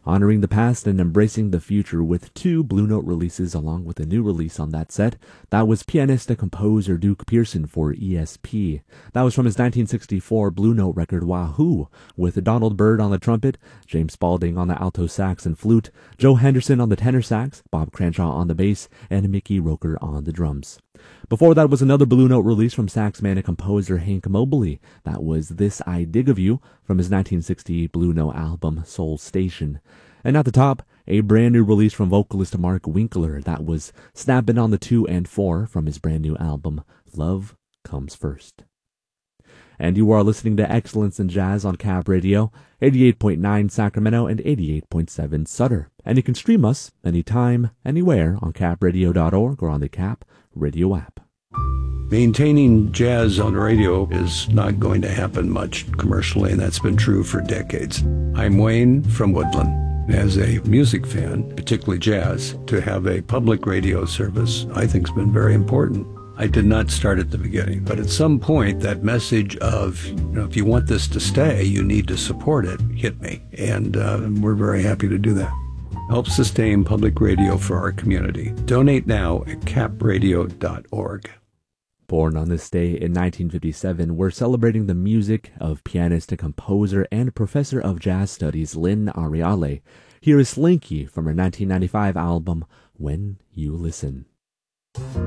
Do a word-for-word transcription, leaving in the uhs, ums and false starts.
honoring the past and embracing the future with two Blue Note releases along with a new release on that set. That was pianist and composer Duke Pearson for E S P. That was from his nineteen sixty-four Blue Note record Wahoo, with Donald Byrd on the trumpet, James Spaulding on the alto sax and flute, Joe Henderson on the tenor sax, Bob Cranshaw on the bass, and Mickey Roker on the drums. Before that was another Blue Note release from saxman and composer Hank Mobley. That was This I Dig of You from his nineteen sixty Blue Note album Soul Station. And at the top, a brand new release from vocalist Mark Winkler. That was Snappin' on the two and four from his brand new album Love Comes First. And you are listening to Excellence in Jazz on Cap Radio, eighty-eight point nine Sacramento and eighty-eight point seven Sutter. And you can stream us anytime, anywhere on cap radio dot org or on the Cap Radio app. Maintaining jazz on radio is not going to happen much commercially, and that's been true for decades. I'm Wayne from Woodland. As a music fan, particularly jazz, to have a public radio service I think has been very important. I did not start at the beginning, but at some point that message of, you know, if you want this to stay, you need to support it, hit me. And uh, we're very happy to do that. Help sustain public radio for our community. Donate now at cap radio dot org. Born on this day in nineteen fifty-seven, we're celebrating the music of pianist and composer and professor of jazz studies Lynn Ariale. Here is Slinky from her nineteen ninety-five album, When You Listen.